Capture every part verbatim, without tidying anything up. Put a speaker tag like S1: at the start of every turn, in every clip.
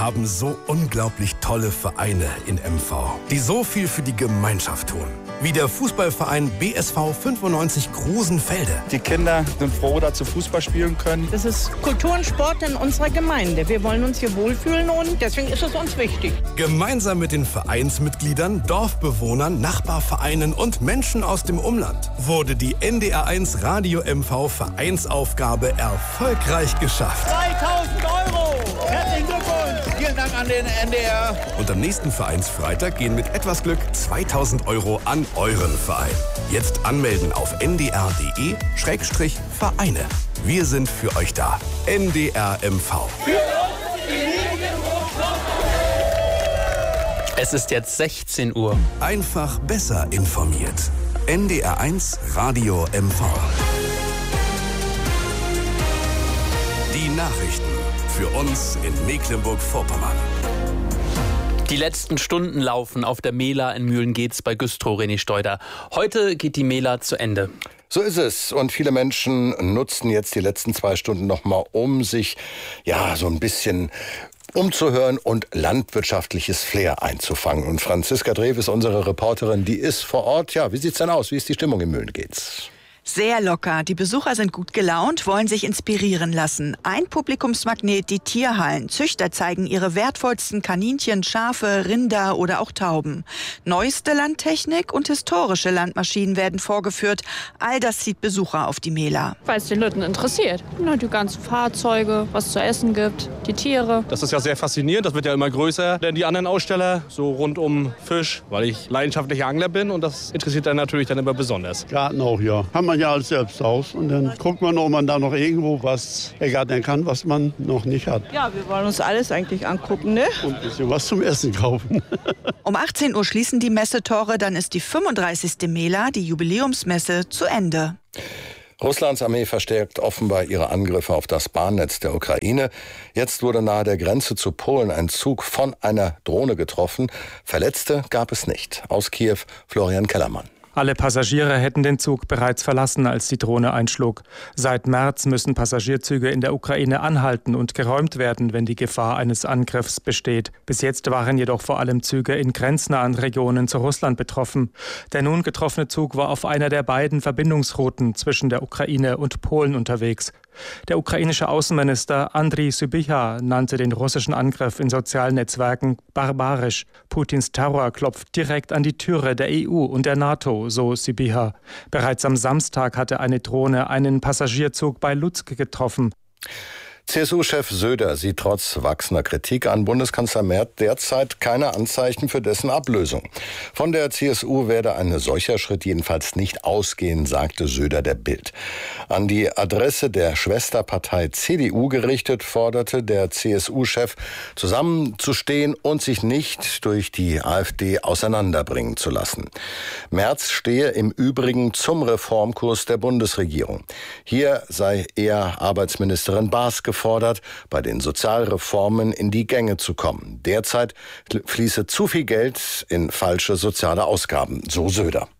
S1: haben so unglaublich tolle Vereine in M V, die so viel für die Gemeinschaft tun. Wie der Fußballverein B S V fünfundneunzig Grusenfelde.
S2: Die Kinder sind froh, dass sie Fußball spielen können.
S3: Das ist Kultur und Sport in unserer Gemeinde. Wir wollen uns hier wohlfühlen und deswegen ist es uns wichtig.
S1: Gemeinsam mit den Vereinsmitgliedern, Dorfbewohnern, Nachbarvereinen und Menschen aus dem Umland wurde die N D R eins Radio M V Vereinsaufgabe erfolgreich geschafft.
S4: dreitausend Euro! Herzlichen Glückwunsch! Vielen Dank an den N D R.
S1: Und am nächsten Vereinsfreitag gehen mit etwas Glück zweitausend Euro an euren Verein. Jetzt anmelden auf n d r punkt d e Schrägstrich Vereine. Wir sind für euch da. N D R M V.
S4: Für uns die
S5: Es ist jetzt sechzehn Uhr.
S1: Einfach besser informiert. N D R eins Radio M V. Die Nachrichten für uns in Mecklenburg-Vorpommern.
S5: Die letzten Stunden laufen auf der Mela in Mühlengeetz bei Güstrow, René Steuder. Heute geht die Mela zu Ende.
S6: So ist es. Und viele Menschen nutzen jetzt die letzten zwei Stunden nochmal, um sich ja so ein bisschen umzuhören und landwirtschaftliches Flair einzufangen. Und Franziska Drew ist unsere Reporterin, die ist vor Ort. Ja, wie sieht's denn aus? Wie ist die Stimmung in Mühlengeetz?
S7: Sehr locker. Die Besucher sind gut gelaunt, wollen sich inspirieren lassen. Ein Publikumsmagnet, die Tierhallen. Züchter zeigen ihre wertvollsten Kaninchen, Schafe, Rinder oder auch Tauben. Neueste Landtechnik und historische Landmaschinen werden vorgeführt. All das zieht Besucher auf die Mela.
S8: Weil es den Leuten interessiert. Die ganzen Fahrzeuge, was es zu essen gibt, die Tiere.
S9: Das ist ja sehr faszinierend. Das wird ja immer größer denn die anderen Aussteller, so rund um Fisch, weil ich leidenschaftlicher Angler bin und das interessiert dann natürlich dann immer besonders.
S10: Garten auch, ja. Haben wir ja als Selbsthaus und dann guckt man, ob man da noch irgendwo was ergattern kann, was man noch nicht hat.
S3: Ja, wir wollen uns alles eigentlich angucken, ne?
S10: Und ein bisschen was zum Essen kaufen.
S7: Um achtzehn Uhr schließen die Messetore, dann ist die fünfunddreißigste Mela, die Jubiläumsmesse, zu Ende.
S6: Russlands Armee verstärkt offenbar ihre Angriffe auf das Bahnnetz der Ukraine. Jetzt wurde nahe der Grenze zu Polen ein Zug von einer Drohne getroffen. Verletzte gab es nicht. Aus Kiew Florian Kellermann.
S11: Alle Passagiere hätten den Zug bereits verlassen, als die Drohne einschlug. Seit März müssen Passagierzüge in der Ukraine anhalten und geräumt werden, wenn die Gefahr eines Angriffs besteht. Bis jetzt waren jedoch vor allem Züge in grenznahen Regionen zu Russland betroffen. Der nun getroffene Zug war auf einer der beiden Verbindungsrouten zwischen der Ukraine und Polen unterwegs. Der ukrainische Außenminister Andriy Sybiha nannte den russischen Angriff in sozialen Netzwerken barbarisch. Putins Terror klopft direkt an die Türe der E U und der NATO, so Sybiha. Bereits am Samstag hatte eine Drohne einen Passagierzug bei Lutsk getroffen.
S6: C S U-Chef Söder sieht trotz wachsender Kritik an Bundeskanzler Merz derzeit keine Anzeichen für dessen Ablösung. Von der C S U werde ein solcher Schritt jedenfalls nicht ausgehen, sagte Söder der Bild. An die Adresse der Schwesterpartei C D U gerichtet, forderte der C S U-Chef, zusammenzustehen und sich nicht durch die AfD auseinanderbringen zu lassen. Merz stehe im Übrigen zum Reformkurs der Bundesregierung. Hier sei eher Arbeitsministerin Baas gefordert, gefordert, bei den Sozialreformen in die Gänge zu kommen. Derzeit fließe zu viel Geld in falsche soziale Ausgaben, so Söder.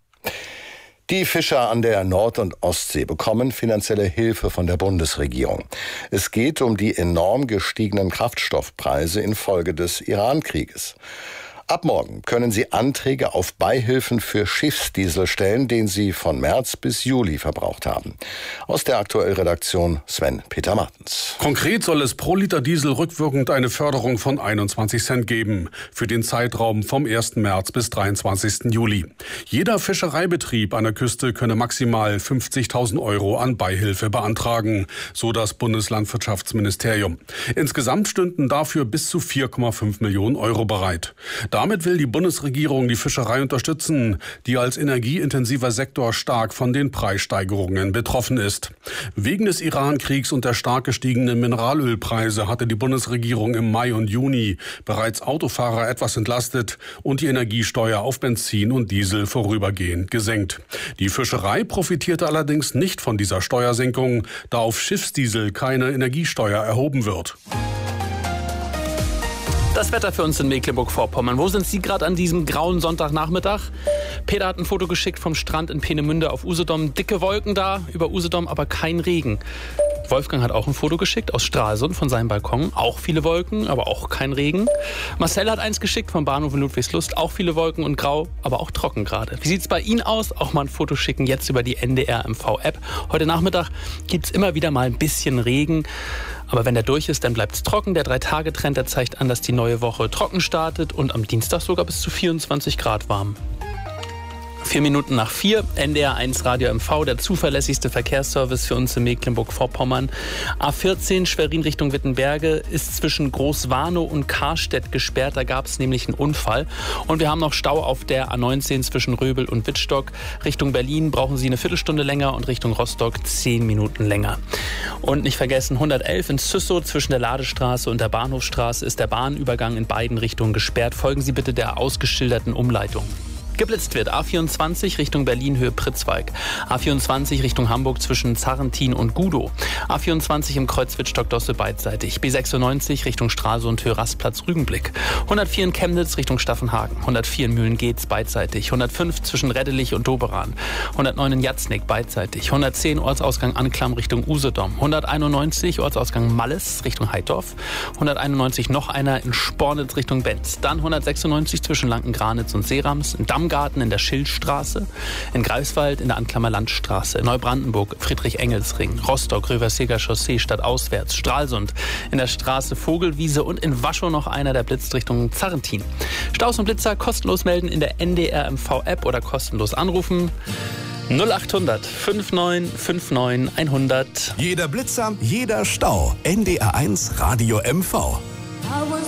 S6: Die Fischer an der Nord- und Ostsee bekommen finanzielle Hilfe von der Bundesregierung. Es geht um die enorm gestiegenen Kraftstoffpreise infolge des Iran-Krieges. Ab morgen können Sie Anträge auf Beihilfen für Schiffsdiesel stellen, den Sie von März bis Juli verbraucht haben. Aus der Aktuellredaktion Sven-Peter Martens.
S12: Konkret soll es pro Liter Diesel rückwirkend eine Förderung von einundzwanzig Cent geben. Für den Zeitraum vom ersten März bis dreiundzwanzigsten Juli. Jeder Fischereibetrieb an der Küste könne maximal fünfzigtausend Euro an Beihilfe beantragen, so das Bundeslandwirtschaftsministerium. Insgesamt stünden dafür bis zu vier Komma fünf Millionen Euro bereit. Damit will die Bundesregierung die Fischerei unterstützen, die als energieintensiver Sektor stark von den Preissteigerungen betroffen ist. Wegen des Iran-Kriegs und der stark gestiegenen Mineralölpreise hatte die Bundesregierung im Mai und Juni bereits Autofahrer etwas entlastet und die Energiesteuer auf Benzin und Diesel vorübergehend gesenkt. Die Fischerei profitierte allerdings nicht von dieser Steuersenkung, da auf Schiffsdiesel keine Energiesteuer erhoben wird.
S5: Das Wetter für uns in Mecklenburg-Vorpommern. Wo sind Sie gerade an diesem grauen Sonntagnachmittag? Peter hat ein Foto geschickt vom Strand in Peenemünde auf Usedom. Dicke Wolken da über Usedom, aber kein Regen. Wolfgang hat auch ein Foto geschickt aus Stralsund von seinem Balkon. Auch viele Wolken, aber auch kein Regen. Marcel hat eins geschickt vom Bahnhof in Ludwigslust. Auch viele Wolken und grau, aber auch trocken gerade. Wie sieht es bei Ihnen aus? Auch mal ein Foto schicken jetzt über die N D R M V-App. Heute Nachmittag gibt es immer wieder mal ein bisschen Regen. Aber wenn der durch ist, dann bleibt es trocken. Der Drei-Tage-Trend, der zeigt an, dass die neue Woche trocken startet und am Dienstag sogar bis zu vierundzwanzig Grad warm. Vier Minuten nach vier, N D R eins Radio M V, der zuverlässigste Verkehrsservice für uns in Mecklenburg-Vorpommern. A vierzehn Schwerin Richtung Wittenberge ist zwischen Großwarnow und Karstedt gesperrt. Da gab es nämlich einen Unfall. Und wir haben noch Stau auf der A neunzehn zwischen Röbel und Wittstock. Richtung Berlin brauchen Sie eine Viertelstunde länger und Richtung Rostock zehn Minuten länger. Und nicht vergessen, hundertelf in Züssow zwischen der Ladestraße und der Bahnhofstraße ist der Bahnübergang in beiden Richtungen gesperrt. Folgen Sie bitte der ausgeschilderten Umleitung. Geblitzt wird A vierundzwanzig Richtung Berlin Höhe Pritzwalk. A vierundzwanzig Richtung Hamburg zwischen Zarrentin und Gudow. A vierundzwanzig im Kreuz Wittstock-Dosse beidseitig. B sechsundneunzig Richtung Stralsund Höhe Rastplatz Rügenblick. hundertvier in Chemnitz Richtung Staffenhagen. hundertvier in Mühlen-Geetz beidseitig. hundertfünf zwischen Reddelich und Doberan. hundertneun in Jatznick beidseitig. hundertzehn Ortsausgang Anklam Richtung Usedom. hunderteinundneunzig Ortsausgang Malles Richtung Heidorf. hunderteinundneunzig noch einer in Spornitz Richtung Benz. Dann hundertsechsundneunzig zwischen Lanken-Granitz und Seerams. In Damm Garten in der Schildstraße, in Greifswald in der Anklammer Landstraße, in Neubrandenburg Friedrich-Engels-Ring, Rostock Röverseger Chaussee stadtauswärts, Stralsund in der Straße Vogelwiese und in Waschow noch einer, der blitzt Richtung Zarrentin. Staus und Blitzer kostenlos melden in der N D R M V-App oder kostenlos anrufen. null achthundert neunundfünfzig neunundfünfzig hundert.
S1: Jeder Blitzer, jeder Stau. N D R eins Radio M V.